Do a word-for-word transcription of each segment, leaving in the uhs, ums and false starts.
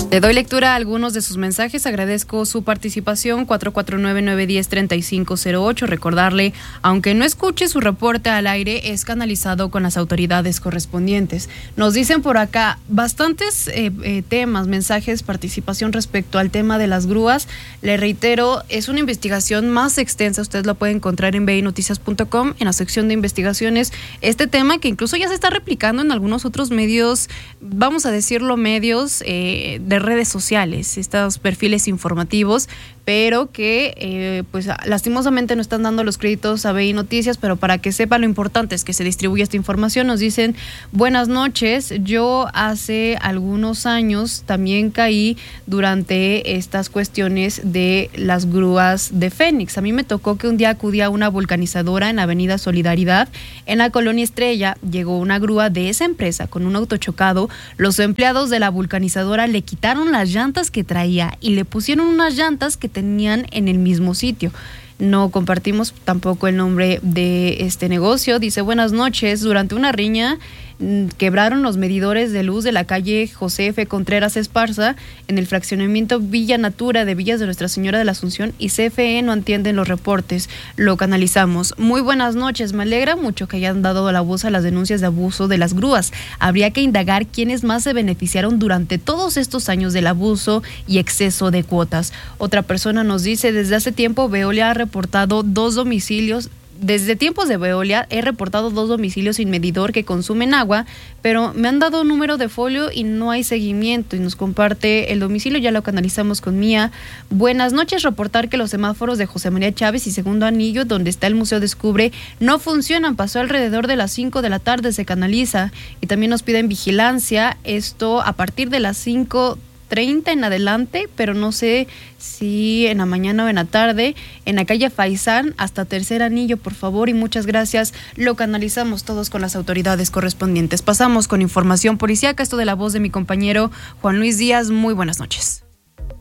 Le doy lectura a algunos de sus mensajes. Agradezco su participación. cuatro cuatro nueve, nueve uno cero, tres cinco cero ocho. Recordarle, aunque no escuche su reporte al aire, es canalizado con las autoridades correspondientes. Nos dicen por acá bastantes eh, eh, temas, mensajes, participación respecto al tema de las grúas. Le reitero, es una investigación más extensa. Usted lo puede encontrar en b i noticias punto com, en la sección de investigaciones. Este tema que incluso ya se está replicando en algunos otros medios, vamos a decirlo, medios eh, de redes sociales, estos perfiles informativos, pero que eh, pues lastimosamente no están dando los créditos a B I Noticias, pero para que sepa lo importante es que se distribuya esta información. Nos dicen, buenas noches, yo hace algunos años también caí durante estas cuestiones de las grúas de Fénix. A mí me tocó que un día acudí a una vulcanizadora en Avenida Solidaridad, en la Colonia Estrella. Llegó una grúa de esa empresa con un auto chocado. Los empleados de la vulcanizadora le quitaron las llantas que traía y le pusieron unas llantas que tenían en el mismo sitio. No compartimos tampoco el nombre de este negocio. Dice, buenas noches, durante una riña quebraron los medidores de luz de la calle José F. Contreras Esparza en el fraccionamiento Villa Natura de Villas de Nuestra Señora de la Asunción, y C F E no atienden los reportes. Lo canalizamos. Muy buenas noches, me alegra mucho que hayan dado la voz a las denuncias de abuso de las grúas. Habría que indagar quiénes más se beneficiaron durante todos estos años del abuso y exceso de cuotas. Otra persona nos dice, desde hace tiempo Veolia ha reportado dos domicilios Desde tiempos de Veolia he reportado dos domicilios sin medidor que consumen agua, pero me han dado un número de folio y no hay seguimiento. Y nos comparte el domicilio, ya lo canalizamos con Mía. Buenas noches, reportar que los semáforos de José María Chávez y Segundo Anillo, donde está el Museo Descubre, no funcionan. Pasó alrededor de las cinco de la tarde, se canaliza. Y también nos piden vigilancia, esto a partir de las cinco treinta en adelante, pero no sé si en la mañana o en la tarde, en la calle Faisán hasta Tercer Anillo, por favor, y muchas gracias. Lo canalizamos todos con las autoridades correspondientes. Pasamos con información policíaca, esto de la voz de mi compañero Juan Luis Díaz. Muy buenas noches.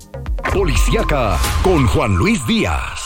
Policíaca con Juan Luis Díaz.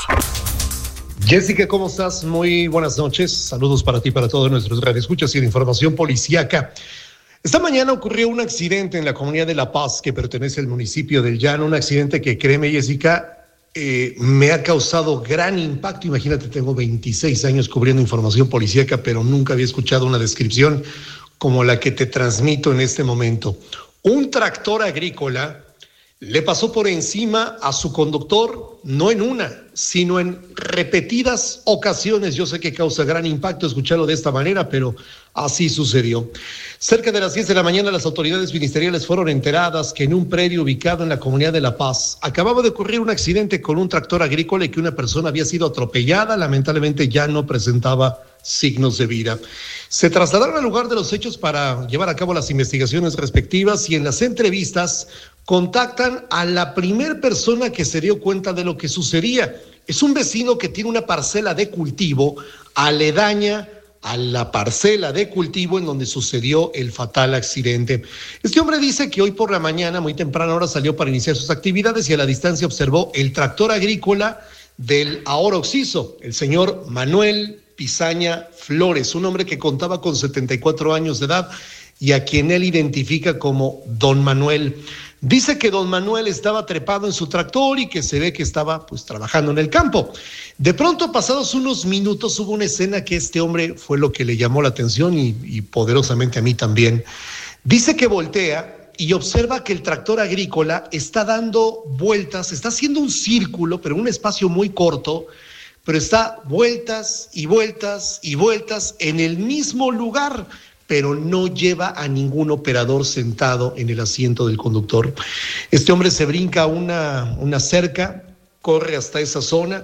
Jessica, ¿cómo estás? Muy buenas noches. Saludos para ti y para todos nuestros radioescuchas y de información policíaca. Esta mañana ocurrió un accidente en la comunidad de La Paz, que pertenece al municipio del Llano, un accidente que, créeme, Jessica, eh, me ha causado gran impacto. Imagínate, tengo veintiséis años cubriendo información policíaca, pero nunca había escuchado una descripción como la que te transmito en este momento. Un tractor agrícola le pasó por encima a su conductor, no en una, sino en repetidas ocasiones. Yo sé que causa gran impacto escucharlo de esta manera, pero así sucedió. Cerca de las diez de la mañana, las autoridades ministeriales fueron enteradas que en un predio ubicado en la comunidad de La Paz acababa de ocurrir un accidente con un tractor agrícola y que una persona había sido atropellada. Lamentablemente ya no presentaba signos de vida. Se trasladaron al lugar de los hechos para llevar a cabo las investigaciones respectivas, y en las entrevistas contactan a la primer persona que se dio cuenta de lo que sucedía. Es un vecino que tiene una parcela de cultivo aledaña a la parcela de cultivo en donde sucedió el fatal accidente. Este hombre dice que hoy por la mañana, muy temprano hora, salió para iniciar sus actividades y a la distancia observó el tractor agrícola del ahora occiso, el señor Manuel Pizaña Flores, un hombre que contaba con setenta y cuatro años de edad y a quien él identifica como Don Manuel. Dice que Don Manuel estaba trepado en su tractor y que se ve que estaba pues trabajando en el campo. De pronto, pasados unos minutos, hubo una escena que este hombre fue lo que le llamó la atención y, y poderosamente a mí también. Dice que voltea y observa que el tractor agrícola está dando vueltas, está haciendo un círculo, pero en un espacio muy corto, pero está vueltas y vueltas y vueltas en el mismo lugar, pero no lleva a ningún operador sentado en el asiento del conductor. Este hombre se brinca una, una cerca, corre hasta esa zona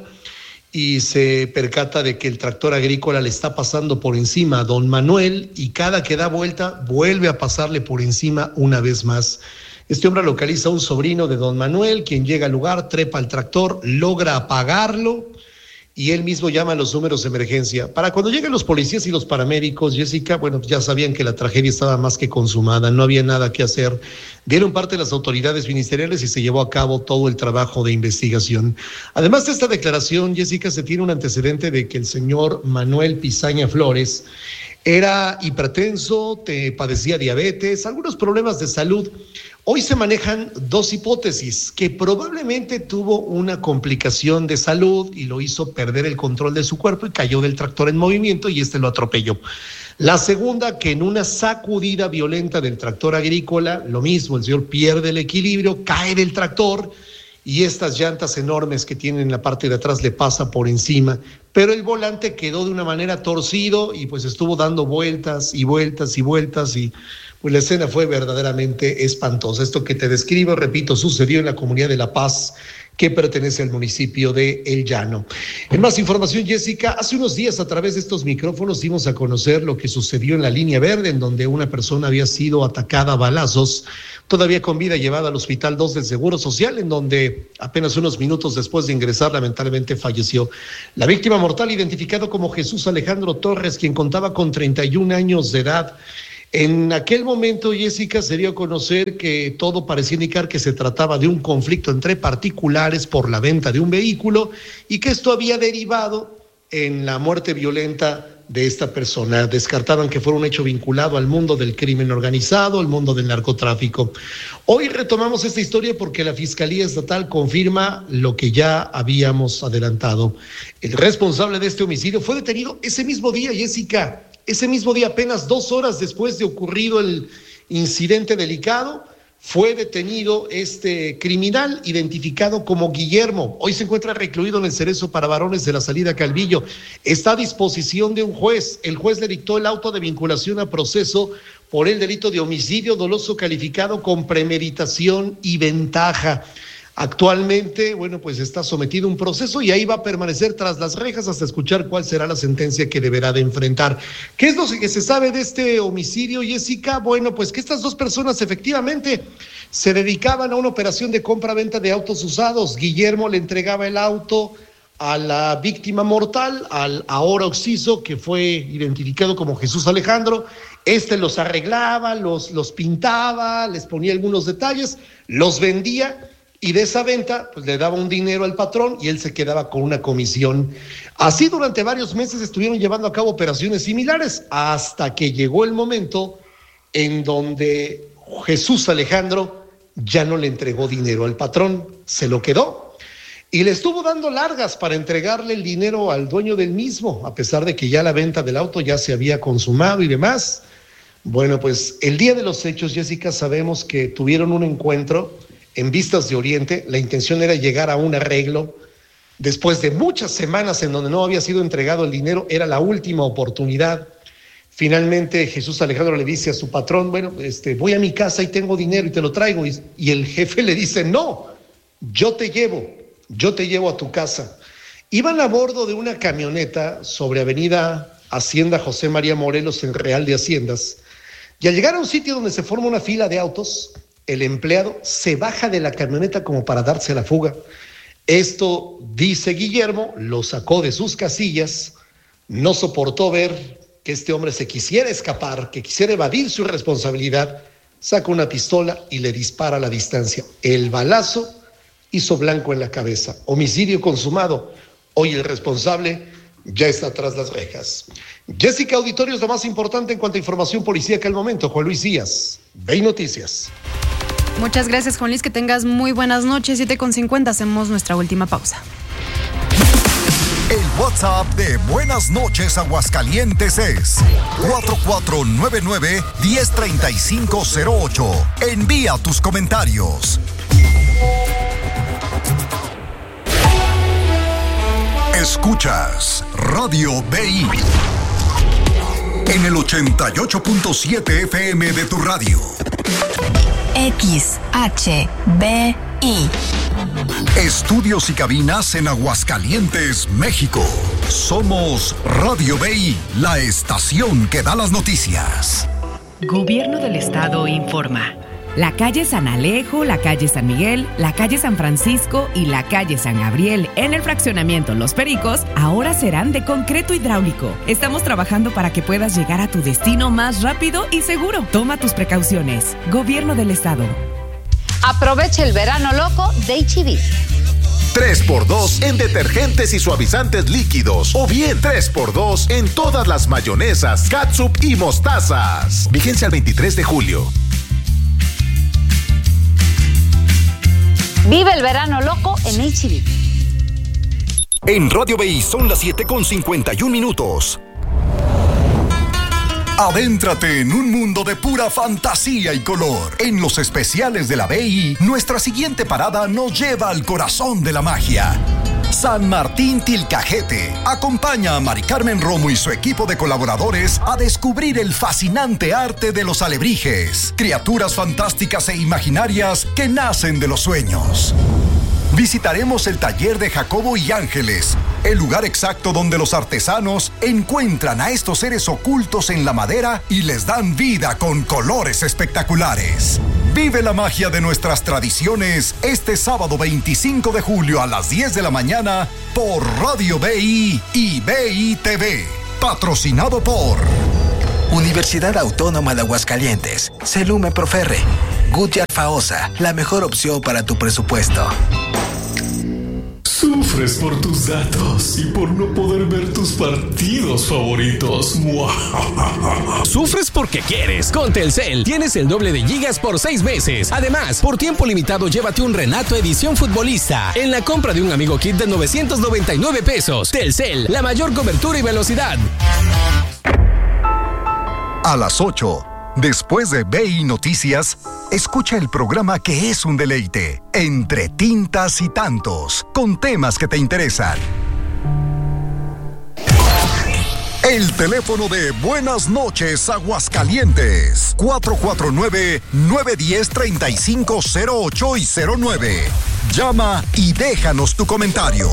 y se percata de que el tractor agrícola le está pasando por encima a Don Manuel, y cada que da vuelta vuelve a pasarle por encima una vez más. Este hombre localiza a un sobrino de Don Manuel, quien llega al lugar, trepa al tractor, logra apagarlo, y él mismo llama a los números de emergencia. Para cuando llegan los policías y los paramédicos, Jessica, bueno, ya sabían que la tragedia estaba más que consumada, no había nada que hacer. Dieron parte de las autoridades ministeriales y se llevó a cabo todo el trabajo de investigación. Además de esta declaración, Jessica, se tiene un antecedente de que el señor Manuel Pizaña Flores Era hipertenso, te padecía diabetes, algunos problemas de salud. Hoy se manejan dos hipótesis, que probablemente tuvo una complicación de salud y lo hizo perder el control de su cuerpo y cayó del tractor en movimiento y este lo atropelló. La segunda, que en una sacudida violenta del tractor agrícola, lo mismo, el señor pierde el equilibrio, cae del tractor y estas llantas enormes que tienen en la parte de atrás le pasa por encima, pero el volante quedó de una manera torcido y pues estuvo dando vueltas y vueltas y vueltas y pues la escena fue verdaderamente espantosa. Esto que te describo, repito, sucedió en la comunidad de La Paz, que pertenece al municipio de El Llano. En más información, Jessica, hace unos días a través de estos micrófonos dimos a conocer lo que sucedió en la Línea Verde, en donde una persona había sido atacada a balazos, todavía con vida, llevada al Hospital dos del Seguro Social, en donde apenas unos minutos después de ingresar, lamentablemente falleció. La víctima mortal, identificado como Jesús Alejandro Torres, quien contaba con treinta y un años de edad. En aquel momento, Jessica, se dio a conocer que todo parecía indicar que se trataba de un conflicto entre particulares por la venta de un vehículo y que esto había derivado en la muerte violenta de esta persona. Descartaban que fuera un hecho vinculado al mundo del crimen organizado, al mundo del narcotráfico. Hoy retomamos esta historia porque la Fiscalía Estatal confirma lo que ya habíamos adelantado. El responsable de este homicidio fue detenido ese mismo día, Jessica. Ese mismo día, apenas dos horas después de ocurrido el incidente delicado, fue detenido este criminal identificado como Guillermo. Hoy se encuentra recluido en el Cerezo para Varones de la Salida Calvillo. Está a disposición de un juez. El juez le dictó el auto de vinculación a proceso por el delito de homicidio doloso calificado con premeditación y ventaja. Actualmente, bueno, pues está sometido a un proceso y ahí va a permanecer tras las rejas hasta escuchar cuál será la sentencia que deberá de enfrentar. ¿Qué es lo que se sabe de este homicidio, Jessica? Bueno, pues que estas dos personas efectivamente se dedicaban a una operación de compra-venta de autos usados. Guillermo le entregaba el auto a la víctima mortal, al ahora occiso, que fue identificado como Jesús Alejandro. Este los arreglaba, los, los pintaba, les ponía algunos detalles, los vendía. Y de esa venta, pues le daba un dinero al patrón y él se quedaba con una comisión. Así durante varios meses estuvieron llevando a cabo operaciones similares hasta que llegó el momento en donde Jesús Alejandro ya no le entregó dinero al patrón, se lo quedó y le estuvo dando largas para entregarle el dinero al dueño del mismo, a pesar de que ya la venta del auto ya se había consumado y demás. Bueno, pues el día de los hechos, Jessica, sabemos que tuvieron un encuentro en Vistas de Oriente. La intención era llegar a un arreglo. Después de muchas semanas en donde no había sido entregado el dinero, era la última oportunidad. Finalmente Jesús Alejandro le dice a su patrón, bueno, este, voy a mi casa y tengo dinero y te lo traigo. Y, y el jefe le dice, no, yo te llevo, yo te llevo a tu casa. Iban a bordo de una camioneta sobre avenida Hacienda José María Morelos en Real de Haciendas. Y al llegar a un sitio donde se forma una fila de autos, el empleado se baja de la camioneta como para darse a la fuga. Esto, dice Guillermo, lo sacó de sus casillas, no soportó ver que este hombre se quisiera escapar, que quisiera evadir su responsabilidad, saca una pistola y le dispara a la distancia. El balazo hizo blanco en la cabeza. Homicidio consumado. Hoy el responsable ya está tras las rejas. Jessica, auditorio, es lo más importante en cuanto a información policíaca al momento. Juan Luis Díaz, Ve Noticias. Muchas gracias, Juan Luis, que tengas muy buenas noches. siete con cincuenta, hacemos nuestra última pausa. El WhatsApp de Buenas Noches Aguascalientes es cuatro cuatro nueve nueve, uno cero tres cinco cero ocho. Envía tus comentarios. Escuchas Radio B I en el ochenta y ocho punto siete F M de tu radio. X H B I. Estudios y cabinas en Aguascalientes, México. Somos Radio B I, la estación que da las noticias. Gobierno del Estado informa. La calle San Alejo, la calle San Miguel, la calle San Francisco y la calle San Gabriel en el fraccionamiento Los Pericos ahora serán de concreto hidráulico. Estamos trabajando para que puedas llegar a tu destino más rápido y seguro. Toma tus precauciones. Gobierno del Estado. Aprovecha el verano loco de H E B. tres por dos en detergentes y suavizantes líquidos. O bien tres por dos en todas las mayonesas, catsup y mostazas. Vigencia al veintitrés de julio. Vive el verano loco en H E B. En Radio B I son las siete con cincuenta y un minutos. Adéntrate en un mundo de pura fantasía y color. En los especiales de la B I, nuestra siguiente parada nos lleva al corazón de la magia. San Martín Tilcajete acompaña a Mari Carmen Romo y su equipo de colaboradores a descubrir el fascinante arte de los alebrijes, criaturas fantásticas e imaginarias que nacen de los sueños. Visitaremos el taller de Jacobo y Ángeles, el lugar exacto donde los artesanos encuentran a estos seres ocultos en la madera y les dan vida con colores espectaculares. Vive la magia de nuestras tradiciones este sábado veinticinco de julio a las diez de la mañana por Radio B I y B I T V. Patrocinado por Universidad Autónoma de Aguascalientes, Celume Proferre, Goodyear Faosa, la mejor opción para tu presupuesto. Sufres por tus datos y por no poder ver tus partidos favoritos. Sufres porque quieres. Con Telcel tienes el doble de gigas por seis meses. Además, por tiempo limitado, llévate un Renato Edición Futbolista en la compra de un Amigo Kit de novecientos noventa y nueve pesos. Telcel, la mayor cobertura y velocidad. A las ocho, después de B I Noticias, escucha el programa que es un deleite, Entre Tintas y Tantos, con temas que te interesan. El teléfono de Buenas Noches Aguascalientes, cuatro cuatro nueve, nueve uno cero, tres cinco cero ocho y cero nueve. Llama y déjanos tu comentario.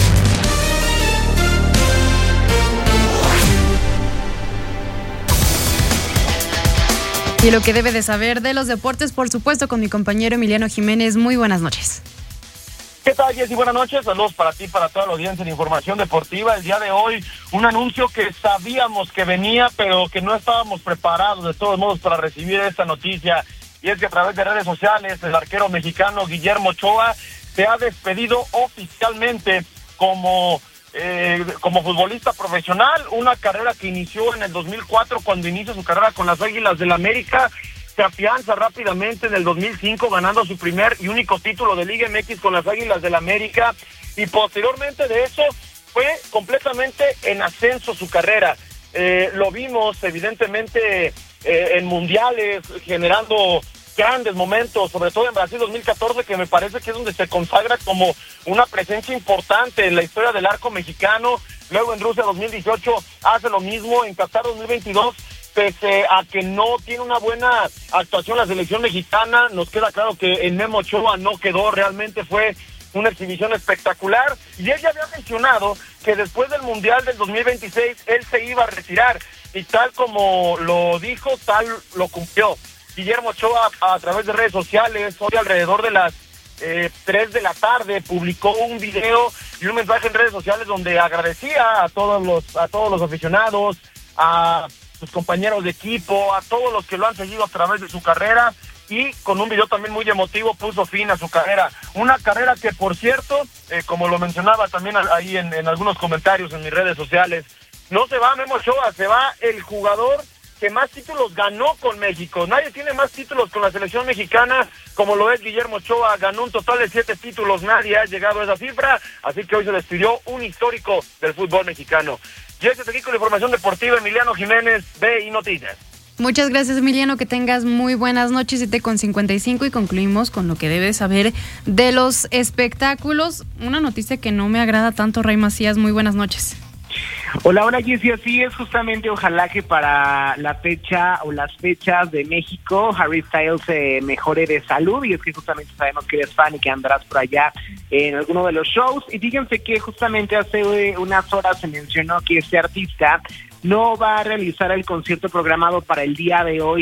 Y lo que debe de saber de los deportes, por supuesto, con mi compañero Emiliano Jiménez. Muy buenas noches. ¿Qué tal, Jessy? Buenas noches. Saludos para ti, para toda la audiencia de Información Deportiva. El día de hoy, un anuncio que sabíamos que venía, pero que no estábamos preparados de todos modos para recibir esta noticia. Y es que a través de redes sociales, el arquero mexicano Guillermo Ochoa se ha despedido oficialmente como... Eh, como futbolista profesional, una carrera que inició en el dos mil cuatro cuando inicia su carrera con las Águilas del América, se afianza rápidamente en el dos mil cinco ganando su primer y único título de Liga M X con las Águilas del América, y posteriormente de eso fue completamente en ascenso su carrera. Eh, lo vimos evidentemente eh, en mundiales, generando grandes momentos, sobre todo en Brasil dos mil catorce, que me parece que es donde se consagra como una presencia importante en la historia del arco mexicano. Luego en Rusia dos mil dieciocho hace lo mismo, en Qatar dos mil veintidós, pese a que no tiene una buena actuación la selección mexicana, nos queda claro que en Memo Ochoa no quedó, realmente fue una exhibición espectacular, y él ya había mencionado que después del Mundial del dos mil veintiséis él se iba a retirar, y tal como lo dijo, tal lo cumplió. Guillermo Ochoa, a través de redes sociales, hoy alrededor de las eh, tres de la tarde, publicó un video y un mensaje en redes sociales donde agradecía a todos los a todos los aficionados, a sus compañeros de equipo, a todos los que lo han seguido a través de su carrera, y con un video también muy emotivo puso fin a su carrera. Una carrera que, por cierto, eh, como lo mencionaba también ahí en, en algunos comentarios en mis redes sociales, no se va Memo Ochoa, se va el jugador que más títulos ganó con México. Nadie tiene más títulos con la selección mexicana como lo es Guillermo Ochoa. Ganó un total de siete títulos, nadie ha llegado a esa cifra, así que hoy se despidió un histórico del fútbol mexicano. Y este es aquí con la Información Deportiva, Emiliano Jiménez, B I Noticias. Muchas gracias, Emiliano, que tengas muy buenas noches. siete con cincuenta y cinco, y concluimos con lo que debes saber de los espectáculos. Una noticia que no me agrada tanto, Ray Macías. Muy buenas noches. Hola, hola, Jessy, así es, justamente ojalá que para la fecha o las fechas de México, Harry Styles se eh, mejore de salud, y es que justamente sabemos que eres fan y que andarás por allá en alguno de los shows, y fíjense que justamente hace eh, unas horas se mencionó que este artista no va a realizar el concierto programado para el día de hoy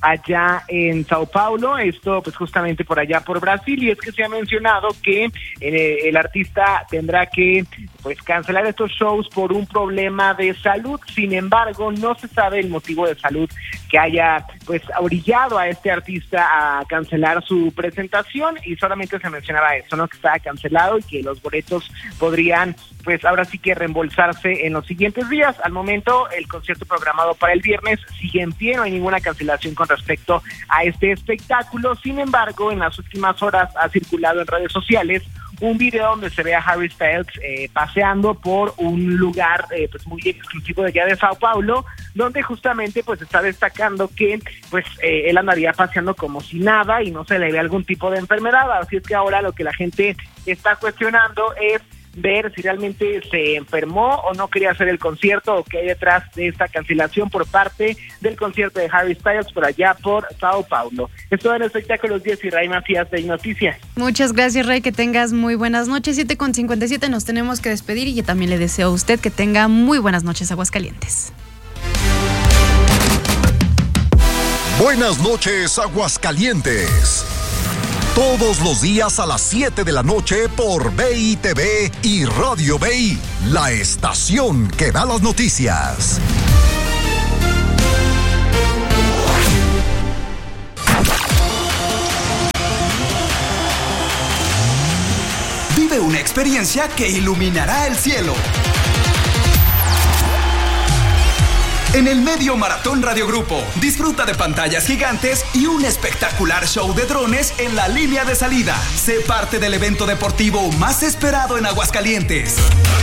allá en Sao Paulo, esto pues justamente por allá por Brasil, y es que se ha mencionado que eh, el artista tendrá que pues cancelar estos shows por un problema de salud. Sin embargo, no se sabe el motivo de salud que haya pues orillado a este artista a cancelar su presentación, y solamente se mencionaba eso, ¿no? Que estaba cancelado y que los boletos podrían pues ahora sí que reembolsarse en los siguientes días. Al momento, el concierto programado para el viernes sigue en pie, no hay ninguna cancelación con respecto a este espectáculo. Sin embargo, en las últimas horas ha circulado en redes sociales un video donde se ve a Harry Styles eh, paseando por un lugar eh, pues muy exclusivo de allá de Sao Paulo, donde justamente pues está destacando que pues eh, él andaría paseando como si nada y no se le ve algún tipo de enfermedad. Así es que ahora lo que la gente está cuestionando es ver si realmente se enfermó o no quería hacer el concierto, o qué hay detrás de esta cancelación por parte del concierto de Harry Styles por allá por Sao Paulo. Esto en Espectáculos diez y Ray Macías de Noticias. Muchas gracias, Ray, que tengas muy buenas noches. siete con cincuenta y siete, nos tenemos que despedir, y yo también le deseo a usted que tenga muy buenas noches, Aguascalientes. Buenas noches, Aguascalientes. Todos los días a las siete de la noche por B I T V y Radio B I, la estación que da las noticias. Vive una experiencia que iluminará el cielo. En el Medio Maratón Radio Grupo, disfruta de pantallas gigantes y un espectacular show de drones en la línea de salida. Sé parte del evento deportivo más esperado en Aguascalientes.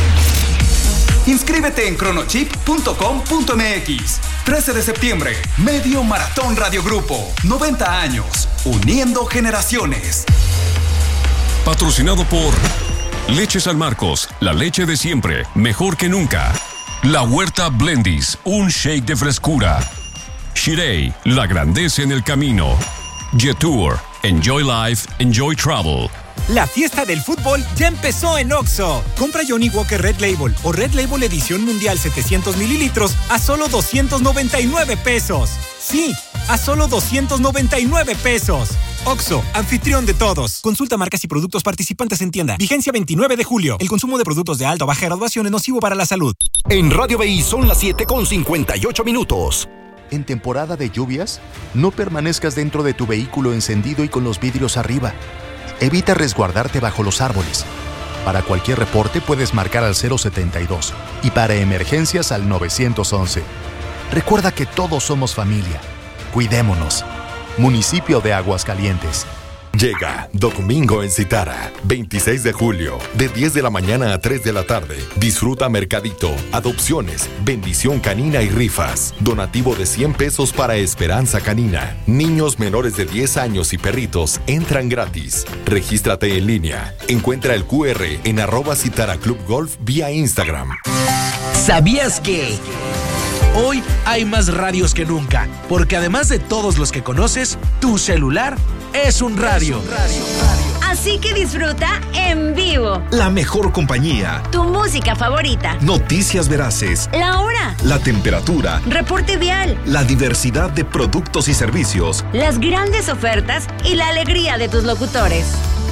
Inscríbete en cronochip punto com punto m x. trece de septiembre, Medio Maratón Radio Grupo. noventa años, uniendo generaciones. Patrocinado por Leche San Marcos, la leche de siempre, mejor que nunca. La Huerta Blendis, un shake de frescura. Shirei, la grandeza en el camino. Jetour, enjoy life, enjoy travel. La fiesta del fútbol ya empezó en Oxxo. Compra Johnny Walker Red Label o Red Label Edición Mundial setecientos mililitros a solo doscientos noventa y nueve pesos. Sí, a solo doscientos noventa y nueve pesos. Oxxo, anfitrión de todos. Consulta marcas y productos participantes en tienda. Vigencia veintinueve de julio. El consumo de productos de alta o baja graduación es nocivo para la salud. En Radio B I son las siete con cincuenta y ocho minutos. En temporada de lluvias, no permanezcas dentro de tu vehículo encendido y con los vidrios arriba. Evita resguardarte bajo los árboles. Para cualquier reporte puedes marcar al cero setenta y dos y para emergencias al nueve once. Recuerda que todos somos familia. Cuidémonos. Municipio de Aguascalientes. Llega Domingo en Citara, veintiséis de julio, de diez de la mañana a tres de la tarde. Disfruta mercadito, adopciones, bendición canina y rifas. Donativo de cien pesos para Esperanza Canina. Niños menores de diez años y perritos entran gratis. Regístrate en línea. Encuentra el cu erre en arroba Citara Club Golf vía Instagram. ¿Sabías que hoy hay más radios que nunca? Porque además de todos los que conoces, tu celular es un radio. Así que disfruta en vivo. La mejor compañía. Tu música favorita. Noticias veraces. La hora. La temperatura. Reporte vial. La diversidad de productos y servicios. Las grandes ofertas y la alegría de tus locutores.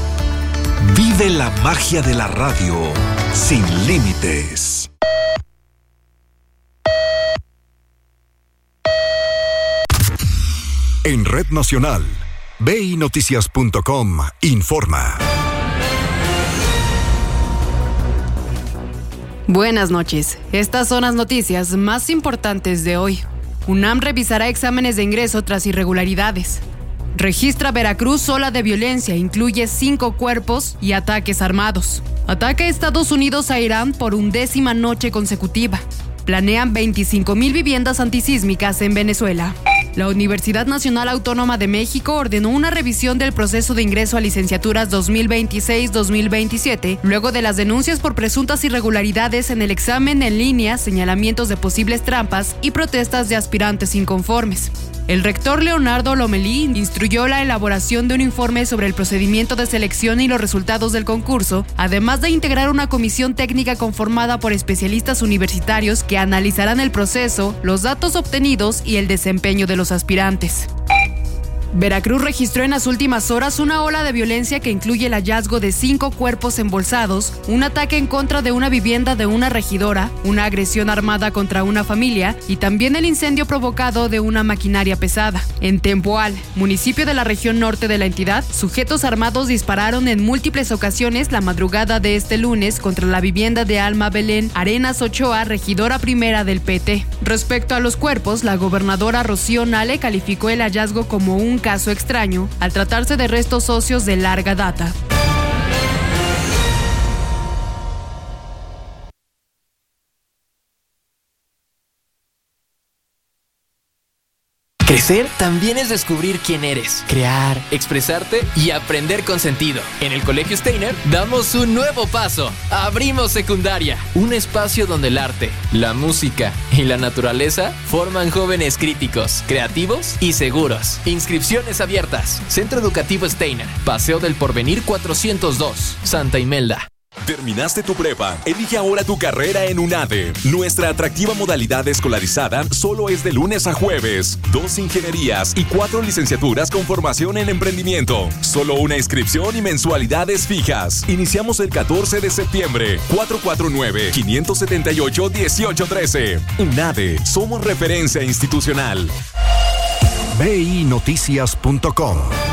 Vive la magia de la radio sin límites. En Red Nacional, B I Noticias punto com informa. Buenas noches. Estas son las noticias más importantes de hoy. UNAM revisará exámenes de ingreso tras irregularidades. Registra Veracruz ola de violencia, incluye cinco cuerpos y ataques armados. Ataca Estados Unidos a Irán por undécima noche consecutiva. Planean veinticinco mil viviendas antisísmicas en Venezuela. La Universidad Nacional Autónoma de México ordenó una revisión del proceso de ingreso a licenciaturas dos mil veintiséis dos mil veintisiete, luego de las denuncias por presuntas irregularidades en el examen en línea, señalamientos de posibles trampas y protestas de aspirantes inconformes. El rector Leonardo Lomelí instruyó la elaboración de un informe sobre el procedimiento de selección y los resultados del concurso, además de integrar una comisión técnica conformada por especialistas universitarios que analizarán el proceso, los datos obtenidos y el desempeño de los aspirantes. Veracruz registró en las últimas horas una ola de violencia que incluye el hallazgo de cinco cuerpos embolsados, un ataque en contra de una vivienda de una regidora, una agresión armada contra una familia y también el incendio provocado de una maquinaria pesada. En Tempoal, municipio de la región norte de la entidad, sujetos armados dispararon en múltiples ocasiones la madrugada de este lunes contra la vivienda de Alma Belén Arenas Ochoa, regidora primera del P T. Respecto a los cuerpos, la gobernadora Rocío Nale calificó el hallazgo como un caso extraño, al tratarse de restos óseos de larga data. Crecer también es descubrir quién eres, crear, expresarte y aprender con sentido. En el Colegio Steiner damos un nuevo paso. Abrimos secundaria, un espacio donde el arte, la música y la naturaleza forman jóvenes críticos, creativos y seguros. Inscripciones abiertas. Centro Educativo Steiner, Paseo del Porvenir cuatrocientos dos, Santa Imelda. ¿Terminaste tu prepa? Elige ahora tu carrera en UNADE. Nuestra atractiva modalidad escolarizada solo es de lunes a jueves. Dos ingenierías y cuatro licenciaturas con formación en emprendimiento. Solo una inscripción y mensualidades fijas. Iniciamos el catorce de septiembre. cuatro cuatro nueve, cinco siete ocho, uno ocho uno tres. UNADE. Somos referencia institucional. B I Noticias punto com.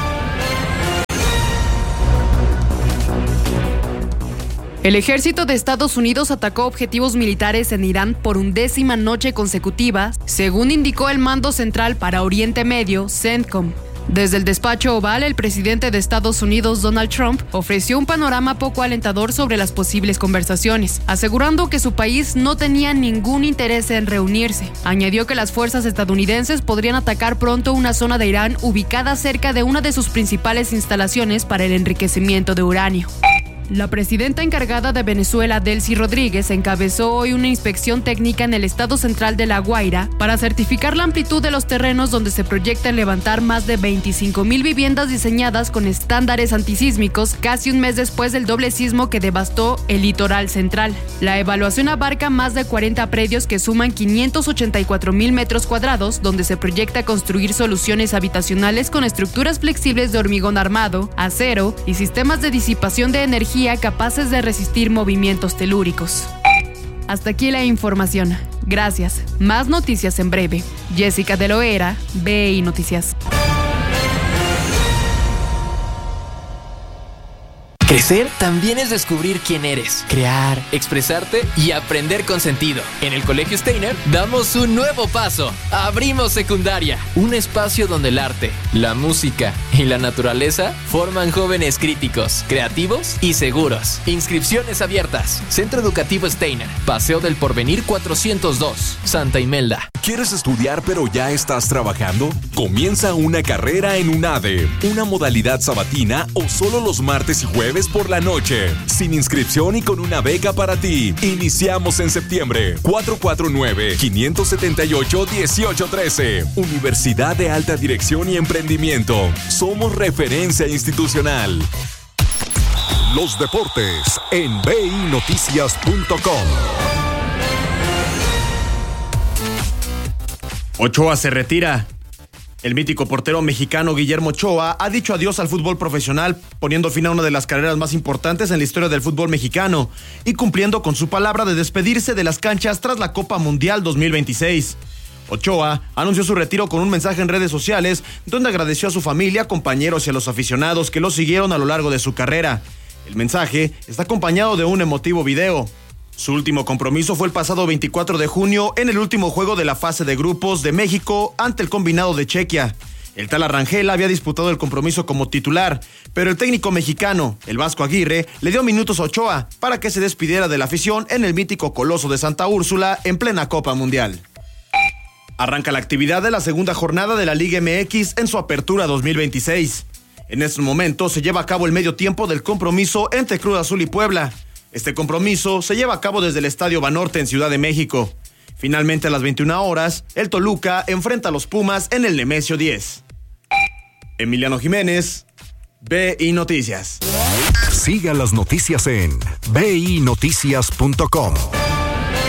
El ejército de Estados Unidos atacó objetivos militares en Irán por undécima noche consecutiva, según indicó el Mando Central para Oriente Medio, CENTCOM. Desde el despacho oval, el presidente de Estados Unidos, Donald Trump, ofreció un panorama poco alentador sobre las posibles conversaciones, asegurando que su país no tenía ningún interés en reunirse. Añadió que las fuerzas estadounidenses podrían atacar pronto una zona de Irán ubicada cerca de una de sus principales instalaciones para el enriquecimiento de uranio. La presidenta encargada de Venezuela, Delcy Rodríguez, encabezó hoy una inspección técnica en el estado central de La Guaira para certificar la amplitud de los terrenos donde se proyecta levantar más de veinticinco mil viviendas diseñadas con estándares antisísmicos casi un mes después del doble sismo que devastó el litoral central. La evaluación abarca más de cuarenta predios que suman quinientos ochenta y cuatro mil metros cuadrados, donde se proyecta construir soluciones habitacionales con estructuras flexibles de hormigón armado, acero y sistemas de disipación de energía capaces de resistir movimientos telúricos. Hasta aquí la información. Gracias. Más noticias en breve. Jessica de Loera, B I Noticias. Crecer también es descubrir quién eres, crear, expresarte y aprender con sentido. En el Colegio Steiner damos un nuevo paso. Abrimos secundaria, un espacio donde el arte, la música y la naturaleza forman jóvenes críticos, creativos y seguros. Inscripciones abiertas. Centro Educativo Steiner, Paseo del Porvenir cuatrocientos dos, Santa Imelda. ¿Quieres estudiar pero ya estás trabajando? Comienza una carrera en UNADE, una modalidad sabatina o solo los martes y jueves por la noche, sin inscripción y con una beca para ti. Iniciamos en septiembre. cuatro cuatro nueve, cinco siete ocho, uno ocho uno tres. Universidad de Alta Dirección y Emprendimiento. Somos referencia institucional. Los deportes en B I Noticias punto com. Ochoa se retira. El mítico portero mexicano Guillermo Ochoa ha dicho adiós al fútbol profesional, poniendo fin a una de las carreras más importantes en la historia del fútbol mexicano y cumpliendo con su palabra de despedirse de las canchas tras la Copa Mundial dos mil veintiséis. Ochoa anunció su retiro con un mensaje en redes sociales donde agradeció a su familia, compañeros y a los aficionados que lo siguieron a lo largo de su carrera. El mensaje está acompañado de un emotivo video. Su último compromiso fue el pasado veinticuatro de junio en el último juego de la fase de grupos de México ante el combinado de Chequia. El Tala Rangel había disputado el compromiso como titular, pero el técnico mexicano, el Vasco Aguirre, le dio minutos a Ochoa para que se despidiera de la afición en el mítico Coloso de Santa Úrsula en plena Copa Mundial. Arranca la actividad de la segunda jornada de la Liga M X en su apertura dos mil veintiséis. En estos momentos se lleva a cabo el medio tiempo del compromiso entre Cruz Azul y Puebla. Este compromiso se lleva a cabo desde el Estadio Banorte en Ciudad de México. Finalmente a las veintiuna horas, el Toluca enfrenta a los Pumas en el Nemesio diez. Emiliano Jiménez, B I Noticias. Siga las noticias en B I Noticias punto com.